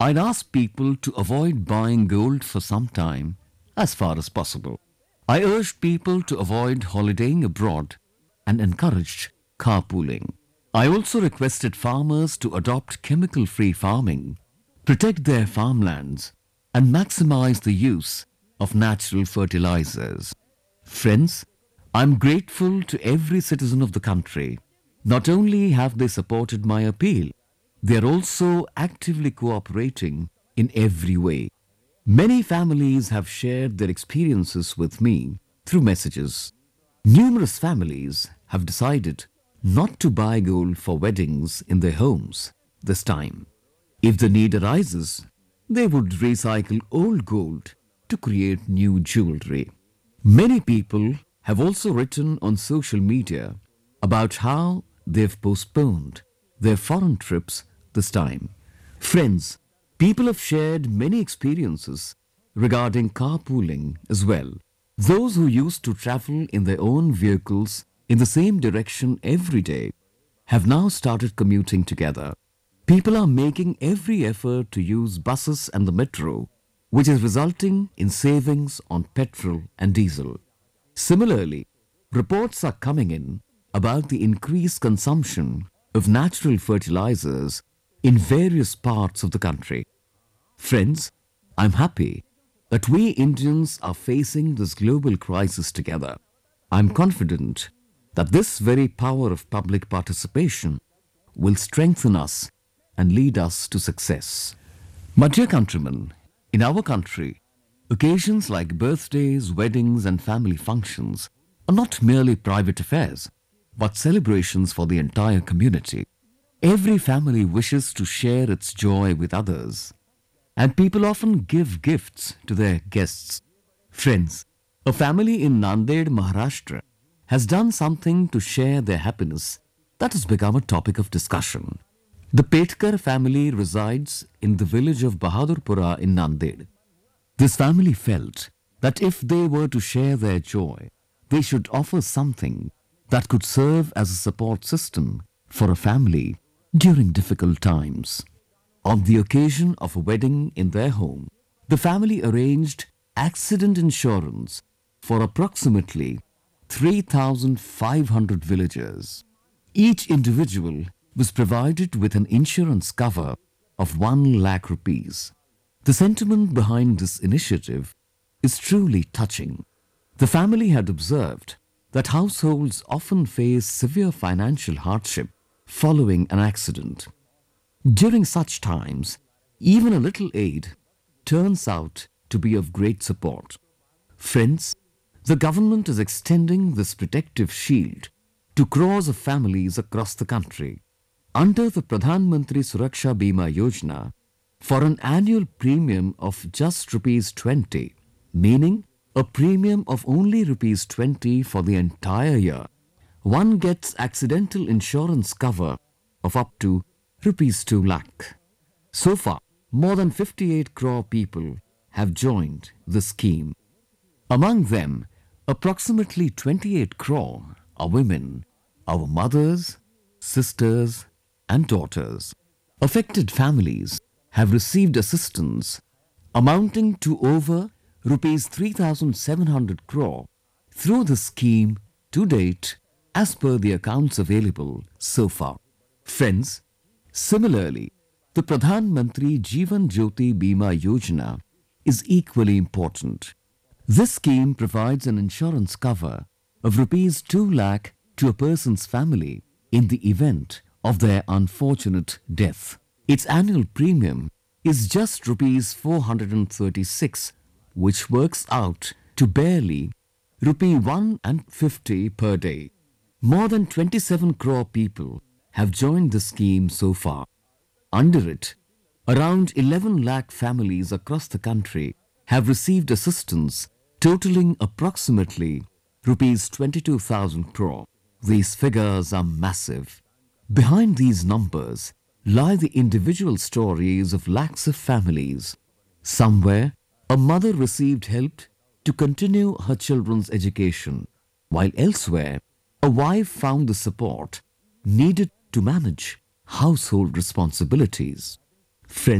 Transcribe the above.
I'd ask people to avoid buying gold for some time, as far as possible. I urged people to avoid holidaying abroad and encouraged carpooling. I also requested farmers to adopt chemical free farming, protect their farmlands, and maximize the use of natural fertilizers. Friends, I'm grateful to every citizen of the country. Not only have they supported my appeal, they are also actively cooperating in every way. Many families have shared their experiences with me through messages. Numerous families have decided not to buy gold for weddings in their homes this time. If the need arises, they would recycle old gold to create new jewelry. Many people have also written on social media about how they've postponed their foreign trips this time. Friends, people have shared many experiences regarding carpooling as well. Those who used to travel in their own vehicles in the same direction every day have now started commuting together. People are making every effort to use buses and the metro, which is resulting in savings on petrol and diesel. Similarly, reports are coming in about the increased consumption of natural fertilizers in various parts of the country. Friends, I'm happy that we Indians are facing this global crisis together. I'm confident that this very power of public participation will strengthen us and lead us to success. My dear countrymen, in our country, occasions like birthdays, weddings and family functions are not merely private affairs, but celebrations for the entire community. Every family wishes to share its joy with others, and people often give gifts to their guests. Friends, a family in Nanded, Maharashtra has done something to share their happiness that has become a topic of discussion. The Petkar family resides in the village of Bahadurpura in Nanded. This family felt that if they were to share their joy, they should offer something that could serve as a support system for a family during difficult times. On the occasion of a wedding in their home, the family arranged accident insurance for approximately 3,500 villagers. Each individual was provided with an insurance cover of 1 lakh rupees. The sentiment behind this initiative is truly touching. The family had observed that households often face severe financial hardship following an accident. During such times, even a little aid turns out to be of great support. Friends, the government is extending this protective shield to crores of families across the country. Under the Pradhan Mantri Suraksha Bima Yojana, for an annual premium of just rupees 20, meaning a premium of only rupees 20 for the entire year, one gets accidental insurance cover of up to rupees 2 lakh. So far, more than 58 crore people have joined the scheme. Among them, approximately 28 crore are women, our mothers, sisters and daughters. Affected families have received assistance amounting to over rupees 3,700 crore through the scheme to date as per the accounts available so far. Friends, similarly, the Pradhan Mantri Jeevan Jyoti Bima Yojana is equally important. This scheme provides an insurance cover of rupees 2 lakh to a person's family in the event of their unfortunate death. Its annual premium is just rupees 436, which works out to barely rupee 150 per day. More than 27 crore people have joined the scheme so far. Under it, around 11 lakh families across the country have received assistance totaling approximately rupees 22,000 crore. These figures are massive. Behind these numbers lie the individual stories of lakhs of families. Somewhere, a mother received help to continue her children's education, while elsewhere, a wife found the support needed to manage household responsibilities. Friends,